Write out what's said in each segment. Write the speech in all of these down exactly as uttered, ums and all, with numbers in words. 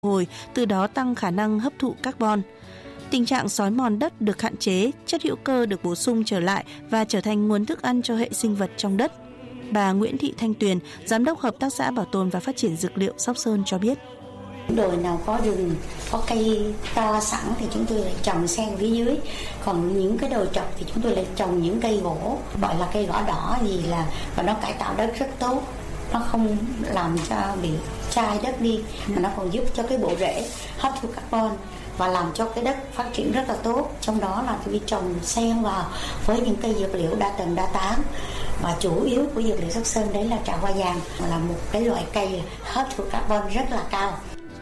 hồi, từ đó tăng khả năng hấp thụ carbon. Tình trạng xói mòn đất được hạn chế, chất hữu cơ được bổ sung trở lại và trở thành nguồn thức ăn cho hệ sinh vật trong đất. Bà Nguyễn Thị Thanh Tuyền, Giám đốc Hợp tác xã Bảo tồn và Phát triển Dược liệu Sóc Sơn cho biết. Đồi nào có rừng, có cây to sẵn thì chúng tôi lại trồng xen phía dưới. Còn những cái đồi trọc thì chúng tôi lại trồng những cây gỗ, gọi là cây gõ đỏ gì là, và nó cải tạo đất rất tốt. Nó không làm cho bị chai đất đi, mà nó còn giúp cho cái bộ rễ hấp thụ carbon và làm cho cái đất phát triển rất là tốt. Trong đó là tôi trồng xen vào với những cây dược liệu đa tầng đa tán. Và chủ yếu của dược liệu Sóc Sơn đấy là trà hoa vàng, là một cái loại cây hấp thụ carbon rất là cao.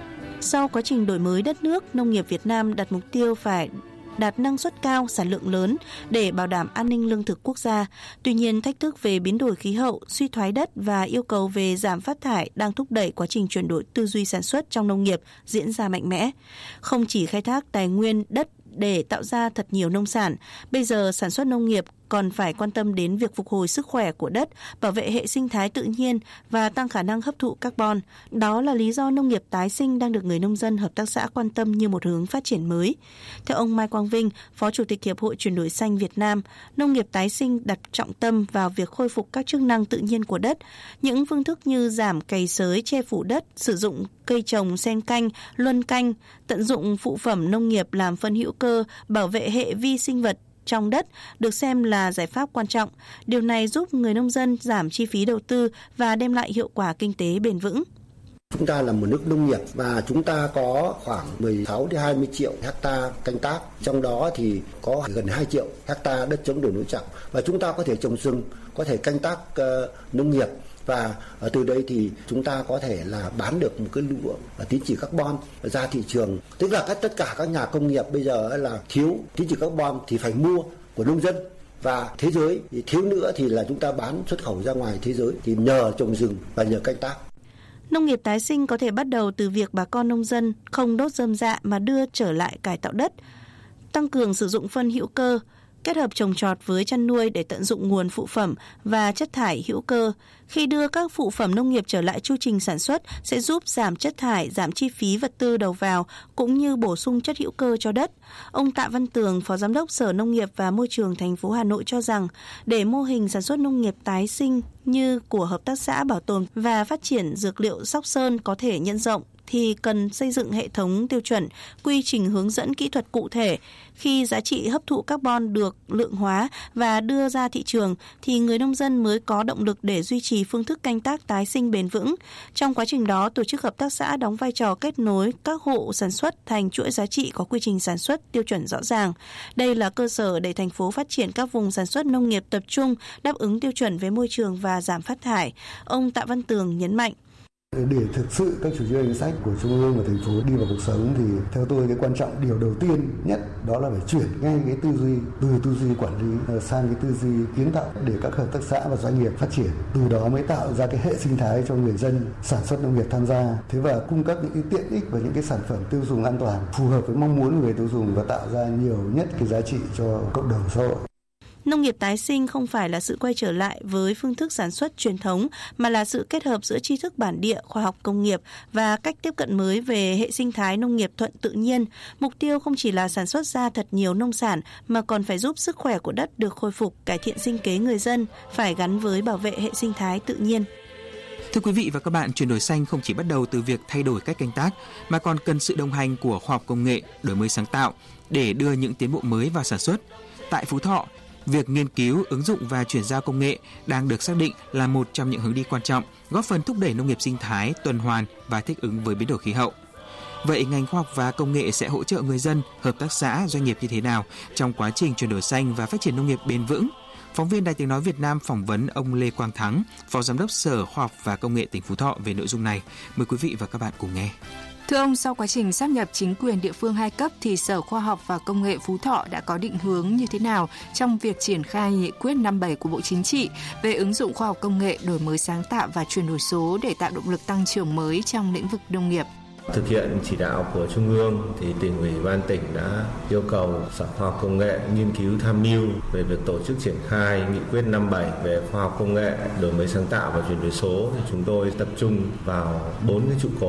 Sau quá trình đổi mới đất nước, nông nghiệp Việt Nam đặt mục tiêu phải đạt năng suất cao, sản lượng lớn để bảo đảm an ninh lương thực quốc gia. Tuy nhiên, thách thức về biến đổi khí hậu, suy thoái đất và yêu cầu về giảm phát thải đang thúc đẩy quá trình chuyển đổi tư duy sản xuất trong nông nghiệp diễn ra mạnh mẽ. Không chỉ khai thác tài nguyên đất để tạo ra thật nhiều nông sản, bây giờ sản xuất nông nghiệp còn phải quan tâm đến việc phục hồi sức khỏe của đất, bảo vệ hệ sinh thái tự nhiên và tăng khả năng hấp thụ carbon. Đó là lý do nông nghiệp tái sinh đang được người nông dân, hợp tác xã quan tâm như một hướng phát triển mới. Theo ông Mai Quang Vinh, Phó Chủ tịch Hiệp hội Chuyển đổi xanh Việt Nam, nông nghiệp tái sinh đặt trọng tâm vào việc khôi phục các chức năng tự nhiên của đất. Những phương thức như giảm cày xới, che phủ đất, sử dụng cây trồng xen canh, luân canh, tận dụng phụ phẩm nông nghiệp làm phân hữu cơ, bảo vệ hệ vi sinh vật trong đất được xem là giải pháp quan trọng. Điều này giúp người nông dân giảm chi phí đầu tư và đem lại hiệu quả kinh tế bền vững. Chúng ta là một nước nông nghiệp và chúng ta có khoảng mười sáu đến hai mươi triệu hecta canh tác, trong đó thì có gần hai triệu hecta đất trống đồi núi chọc, và chúng ta có thể trồng rừng, có thể canh tác uh, nông nghiệp, và từ đây thì chúng ta có thể là bán được một cái lượng tín chỉ carbon ra thị trường. Tức là tất cả các nhà công nghiệp bây giờ là thiếu tín chỉ carbon thì phải mua của nông dân, và thế giới thì thiếu nữa thì là chúng ta bán xuất khẩu ra ngoài thế giới, thì nhờ trồng rừng và nhờ canh tác. Nông nghiệp tái sinh có thể bắt đầu từ việc bà con nông dân không đốt rơm rạ mà đưa trở lại cải tạo đất, tăng cường sử dụng phân hữu cơ, kết hợp trồng trọt với chăn nuôi để tận dụng nguồn phụ phẩm và chất thải hữu cơ. Khi đưa các phụ phẩm nông nghiệp trở lại chu trình sản xuất sẽ giúp giảm chất thải, giảm chi phí vật tư đầu vào cũng như bổ sung chất hữu cơ cho đất. Ông Tạ Văn Tường, Phó Giám đốc Sở Nông nghiệp và Môi trường thành phố Hà Nội cho rằng để mô hình sản xuất nông nghiệp tái sinh như của Hợp tác xã Bảo tồn và Phát triển Dược liệu Sóc Sơn có thể nhân rộng thì cần xây dựng hệ thống tiêu chuẩn, quy trình hướng dẫn kỹ thuật cụ thể. Khi giá trị hấp thụ carbon được lượng hóa và đưa ra thị trường thì người nông dân mới có động lực để duy trì phương thức canh tác tái sinh bền vững. Trong quá trình đó, tổ chức hợp tác xã đóng vai trò kết nối các hộ sản xuất thành chuỗi giá trị có quy trình sản xuất tiêu chuẩn rõ ràng. Đây là cơ sở để thành phố phát triển các vùng sản xuất nông nghiệp tập trung, đáp ứng tiêu chuẩn về môi trường và giảm phát thải. Ông Tạ Văn Tường nhấn mạnh. Để thực sự các chủ trương chính sách của Trung ương và thành phố đi vào cuộc sống thì theo tôi cái quan trọng điều đầu tiên nhất đó là phải chuyển ngay cái tư duy từ tư duy quản lý sang cái tư duy kiến tạo để các hợp tác xã và doanh nghiệp phát triển. Từ đó mới tạo ra cái hệ sinh thái cho người dân sản xuất nông nghiệp tham gia. Thế và cung cấp những cái tiện ích và những cái sản phẩm tiêu dùng an toàn phù hợp với mong muốn của người tiêu dùng và tạo ra nhiều nhất cái giá trị cho cộng đồng xã hội. Nông nghiệp tái sinh không phải là sự quay trở lại với phương thức sản xuất truyền thống, mà là sự kết hợp giữa tri thức bản địa, khoa học công nghiệp và cách tiếp cận mới về hệ sinh thái nông nghiệp thuận tự nhiên. Mục tiêu không chỉ là sản xuất ra thật nhiều nông sản, mà còn phải giúp sức khỏe của đất được khôi phục, cải thiện sinh kế người dân, phải gắn với bảo vệ hệ sinh thái tự nhiên. Thưa quý vị và các bạn, chuyển đổi xanh không chỉ bắt đầu từ việc thay đổi cách canh tác, mà còn cần sự đồng hành của khoa học công nghệ, đổi mới sáng tạo để đưa những tiến bộ mới vào sản xuất. Tại Phú Thọ, việc nghiên cứu, ứng dụng và chuyển giao công nghệ đang được xác định là một trong những hướng đi quan trọng, góp phần thúc đẩy nông nghiệp sinh thái, tuần hoàn và thích ứng với biến đổi khí hậu. Vậy ngành khoa học và công nghệ sẽ hỗ trợ người dân, hợp tác xã, doanh nghiệp như thế nào trong quá trình chuyển đổi xanh và phát triển nông nghiệp bền vững? Phóng viên Đài Tiếng nói Việt Nam phỏng vấn ông Lê Quang Thắng, Phó Giám đốc Sở Khoa học và Công nghệ tỉnh Phú Thọ về nội dung này. Mời quý vị và các bạn cùng nghe. Thưa ông, sau quá trình sáp nhập chính quyền địa phương hai cấp thì Sở Khoa học và Công nghệ Phú Thọ đã có định hướng như thế nào trong việc triển khai nghị quyết năm bảy của Bộ Chính trị về ứng dụng khoa học công nghệ, đổi mới sáng tạo và chuyển đổi số để tạo động lực tăng trưởng mới trong lĩnh vực nông nghiệp? Thực hiện chỉ đạo của Trung ương thì tỉnh ủy ban tỉnh đã yêu cầu Sở Khoa học Công nghệ nghiên cứu tham mưu về việc tổ chức triển khai nghị quyết năm bảy về khoa học công nghệ, đổi mới sáng tạo và chuyển đổi số. Thì chúng tôi tập trung vào bốn cái trụ cột.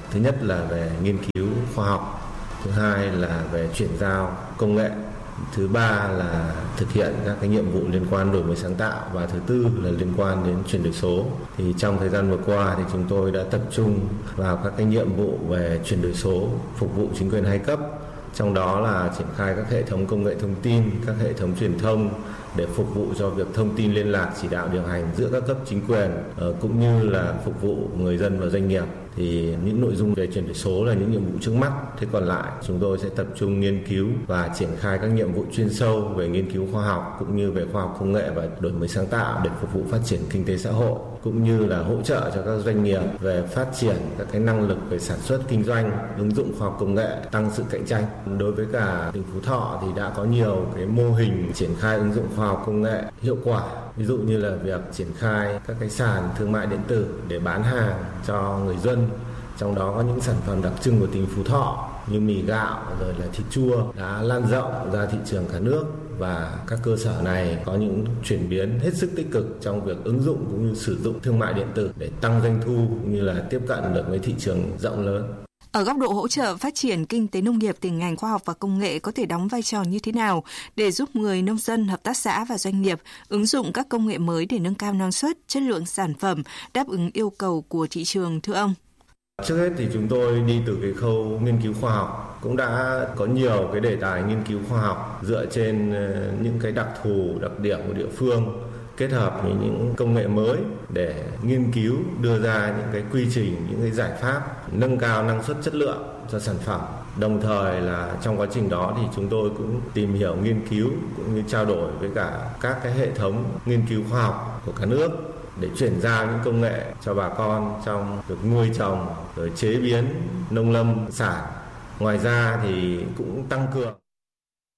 Thứ nhất là về nghiên cứu khoa học, thứ hai là về chuyển giao công nghệ, thứ ba là thực hiện các cái nhiệm vụ liên quan đổi mới sáng tạo, và thứ tư là liên quan đến chuyển đổi số. Thì trong thời gian vừa qua thì chúng tôi đã tập trung vào các cái nhiệm vụ về chuyển đổi số phục vụ chính quyền hai cấp, trong đó là triển khai các hệ thống công nghệ thông tin, các hệ thống truyền thông để phục vụ cho việc thông tin liên lạc, chỉ đạo điều hành giữa các cấp chính quyền, cũng như là phục vụ người dân và doanh nghiệp. Thì những nội dung về chuyển đổi số là những nhiệm vụ trước mắt. Thế còn lại chúng tôi sẽ tập trung nghiên cứu và triển khai các nhiệm vụ chuyên sâu về nghiên cứu khoa học cũng như về khoa học công nghệ và đổi mới sáng tạo để phục vụ phát triển kinh tế xã hội, cũng như là hỗ trợ cho các doanh nghiệp về phát triển các cái năng lực về sản xuất kinh doanh, ứng dụng khoa học công nghệ, tăng sự cạnh tranh. Đối với cả tỉnh Phú Thọ thì đã có nhiều cái mô hình triển khai ứng dụng khoa học công nghệ hiệu quả. Ví dụ như là việc triển khai các cái sàn thương mại điện tử để bán hàng cho người dân, trong đó có những sản phẩm đặc trưng của tỉnh Phú Thọ như mì gạo rồi là thịt chua đã lan rộng ra thị trường cả nước, và các cơ sở này có những chuyển biến hết sức tích cực trong việc ứng dụng cũng như sử dụng thương mại điện tử để tăng doanh thu cũng như là tiếp cận được với thị trường rộng lớn. Ở góc độ hỗ trợ phát triển kinh tế nông nghiệp thì ngành khoa học và công nghệ có thể đóng vai trò như thế nào để giúp người nông dân, hợp tác xã và doanh nghiệp ứng dụng các công nghệ mới để nâng cao năng suất, chất lượng sản phẩm, đáp ứng yêu cầu của thị trường, thưa ông? Trước hết thì chúng tôi đi từ cái khâu nghiên cứu khoa học, cũng đã có nhiều cái đề tài nghiên cứu khoa học dựa trên những cái đặc thù, đặc điểm của địa phương, kết hợp với những công nghệ mới để nghiên cứu đưa ra những cái quy trình, những cái giải pháp nâng cao năng suất, chất lượng cho sản phẩm. Đồng thời là trong quá trình đó thì chúng tôi cũng tìm hiểu, nghiên cứu cũng như trao đổi với cả các cái hệ thống nghiên cứu khoa học của cả nước để chuyển giao những công nghệ cho bà con trong việc nuôi trồng rồi chế biến nông lâm sản. Ngoài ra thì cũng tăng cường